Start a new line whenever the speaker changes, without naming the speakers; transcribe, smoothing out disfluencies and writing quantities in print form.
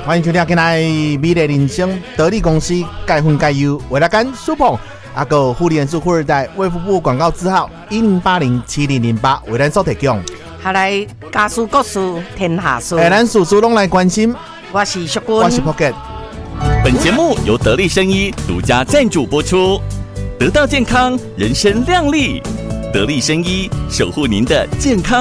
欢迎收听今天美丽人生得力公司钙粉钙优维拉甘舒碰阿个护理人数富二代卫福部广告字号10807008为咱所提供。
下来家事国事天下事，
咱事事拢来关心。
我是淑君，
我是 Pocket。
本节目由得力生医独家赞助播出，得到健康，人生亮丽。得力生医守护您的健康